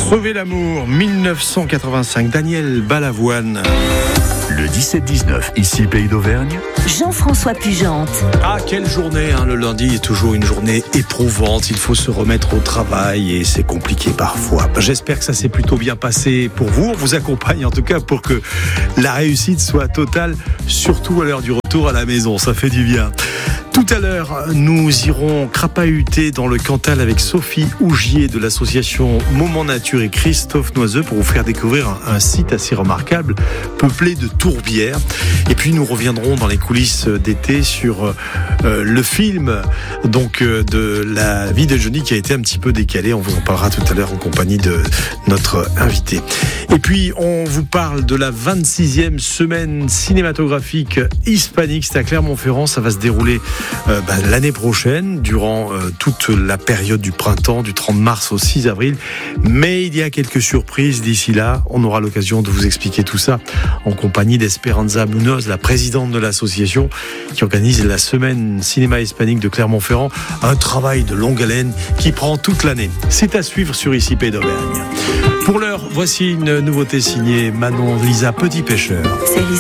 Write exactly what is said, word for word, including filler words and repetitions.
Sauver l'amour, dix-neuf cent quatre-vingt-cinq, Daniel Balavoine. Le dix-sept dix-neuf, ici Pays d'Auvergne. Jean-François Pugente. Ah, quelle journée, hein, le lundi est toujours une journée éprouvante. Il faut se remettre au travail et c'est compliqué parfois. J'espère que ça s'est plutôt bien passé pour vous. On vous accompagne en tout cas pour que la réussite soit totale, surtout à l'heure du retour à la maison. Ça fait du bien. Tout à l'heure, nous irons crapahuter dans le Cantal avec Sophie Ougier de l'association Moment Nature et Christophe Noiseux pour vous faire découvrir un, un site assez remarquable, peuplé de tourbières. Et puis nous reviendrons dans les coulisses d'été sur euh, le film donc euh, de la vie de Johnny qui a été un petit peu décalé. On vous en parlera tout à l'heure en compagnie de notre invité. Et puis on vous parle de la vingt-sixième semaine cinématographique hispanique. C'est à Clermont-Ferrand, ça va se dérouler Euh, bah, l'année prochaine, durant euh, toute la période du printemps, du trente mars au six avril. Mais il y a quelques surprises d'ici là. On aura l'occasion de vous expliquer tout ça en compagnie d'Esperanza Munoz, la présidente de l'association qui organise la semaine cinéma hispanique de Clermont-Ferrand. Un travail de longue haleine qui prend toute l'année. C'est à suivre sur Ici Pays d'Auvergne. Pour l'heure, voici une nouveauté signée Manon Lisa Petit Pêcheur. C'est